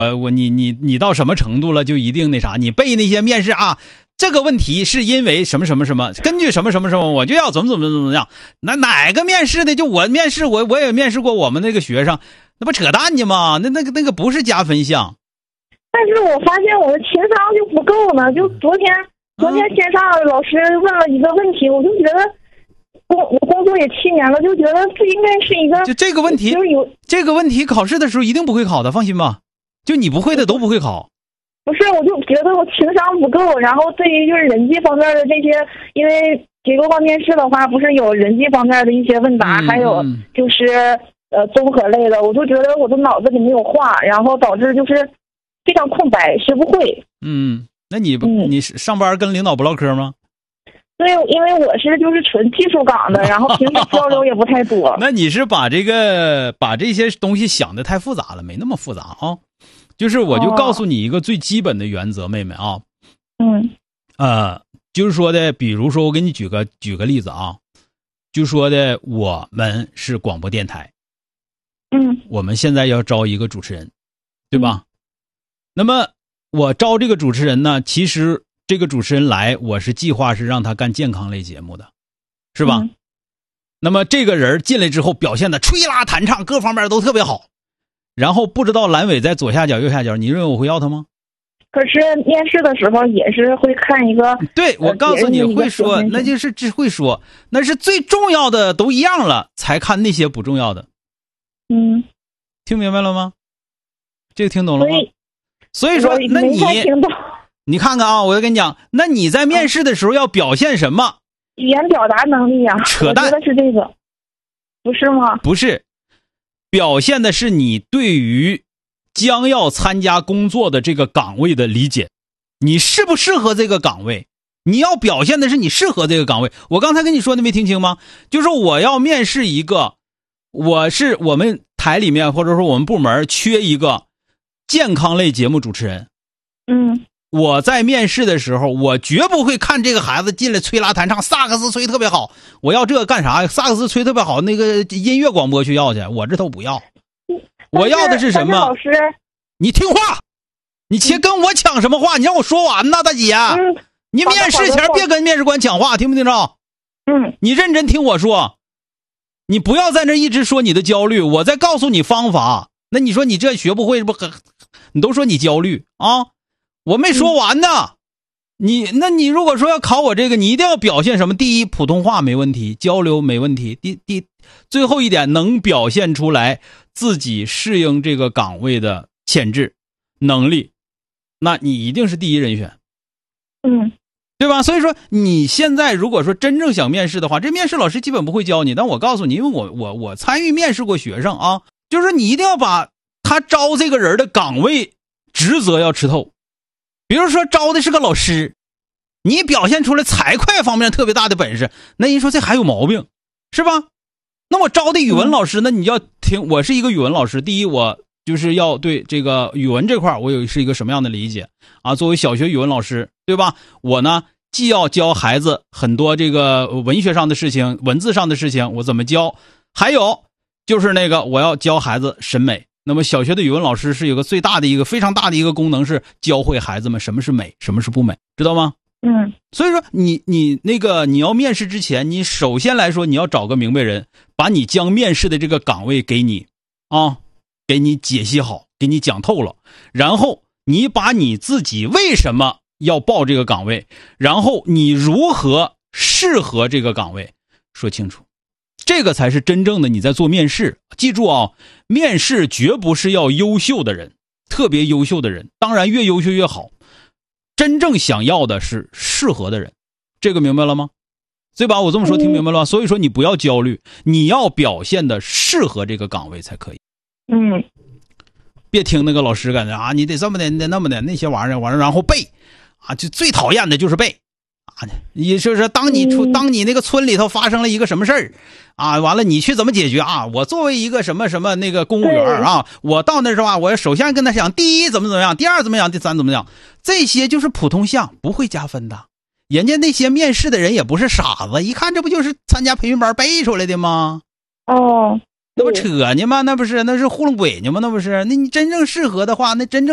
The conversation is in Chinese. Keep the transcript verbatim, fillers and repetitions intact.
呃，我你你你到什么程度了，就一定那啥？你背那些面试啊，这个问题是因为什么什么什么，根据什么什么什么，我就要怎么怎么怎么怎么样。那哪个面试的？就我面试，我我也面试过我们那个学生，那不扯淡呢吗？那那个那个不是加分项。 但是我发现我的情商就不够呢。就昨天昨天线上老师问了一个问题，我就觉得工我工作也七年了，就觉得这应该是一个就这个问题， 就是有这个问题考试的时候一定不会考的，放心吧。就你不会的都不会考。 不是，我就觉得我情商不够，然后对于就是人际方面的这些，因为结构化面试的话，不是有人际方面的一些问答， 嗯、 还有就是呃综合类的，我就觉得我的脑子里没有话，然后导致就是非常空白，学不会。 嗯，那你不、 嗯、 你上班跟领导不唠嗑吗？ 对，因为我是就是纯技术岗的，然后平时交流也不太多。 那你是把这个把这些东西想得太复杂了，没那么复杂啊。就是我就告诉你一个最基本的原则，妹妹啊。 嗯。 呃，就是说的，比如说我给你举个举个例子啊，就说的我们是广播电台。 嗯。 我们现在要招一个主持人，对吧？嗯、那么我招这个主持人呢，其实这个主持人来，我是计划是让他干健康类节目的，是吧？嗯、那么这个人进来之后表现的吹拉弹唱，各方面都特别好。然后不知道阑尾在左下角右下角，你认为我会要他吗？ 可是面试的时候也是会看一个。 对，我告诉你会说，那就是只会说，那是最重要的都一样了，才看那些不重要的。 嗯， 听明白了吗？这个听懂了吗？所以说，那你你看看啊，我要跟你讲，那你在面试的时候要表现什么？ 语言表达能力啊， 扯淡， 我觉得是这个，不是吗？ 不是。表现的是你对于将要参加工作的这个岗位的理解，你适不适合这个岗位？你要表现的是你适合这个岗位。我刚才跟你说的没听清吗？就是我要面试一个，我是我们台里面或者说我们部门缺一个健康类节目主持人。 嗯。 我在面试的时候，我绝不会看这个孩子进来吹拉弹唱，萨克斯吹特别好，我要这个干啥呀？萨克斯吹特别好，那个音乐广播去要去，我这都不要。我要的是什么？ 老师， 你听话，你且跟我抢什么话？你让我说完呐，大姐。 嗯。 你面试前别跟面试官抢话，听不听着？ 嗯。 你认真听我说，你不要在那一直说你的焦虑，我再告诉你方法。那你说你这学不会不很？你都说你焦虑啊？我没说完呢。嗯、你那你如果说要考我这个，你一定要表现什么？第一，普通话没问题，交流没问题。第第最后一点，能表现出来自己适应这个岗位的潜质能力，那你一定是第一人选。 嗯， 对吧？所以说你现在如果说真正想面试的话，这面试老师基本不会教你，但我告诉你，因为我我我参与面试过学生啊，就是你一定要把他招这个人的岗位职责要吃透。比如说招的是个老师，你表现出来财会方面特别大的本事，那人说这还有毛病，是吧？那我招的语文老师，那你要听，我是一个语文老师，第一我就是要对这个语文这块我有是一个什么样的理解啊？作为小学语文老师，对吧？我呢既要教孩子很多这个文学上的事情，文字上的事情，我怎么教？还有就是那个我要教孩子审美。那么小学的语文老师是有个最大的一个非常大的一个功能，是教会孩子们什么是美，什么是不美，知道吗？ 嗯。 所以说你你那个你要面试之前，你首先来说你要找个明白人，把你将面试的这个岗位给你啊，给你解析好，给你讲透了，然后你把你自己为什么要报这个岗位，然后你如何适合这个岗位说清楚，这个才是真正的你在做面试。记住啊，面试绝不是要优秀的人，特别优秀的人，当然越优秀越好，真正想要的是适合的人，这个明白了吗？对吧？我这么说听明白了吗？所以说你不要焦虑，你要表现的适合这个岗位才可以。 嗯， 别听那个老师感觉啊，你得这么的，得那么的，那些玩意儿，完了然后背啊，就最讨厌的就是背啊。也就是当你出，当你那个村里头发生了一个什么事儿啊，完了你去怎么解决啊？我作为一个什么什么那个公务员啊，我到那时候啊，我首先跟他讲，第一怎么怎么样，第二怎么样，第三怎么样，这些就是普通项，不会加分的。人家那些面试的人也不是傻子，一看这不就是参加培训班背出来的吗？ 哦， 那不扯呢吗？那不是，那是糊弄鬼呢吗？那不是，那你真正适合的话，那真正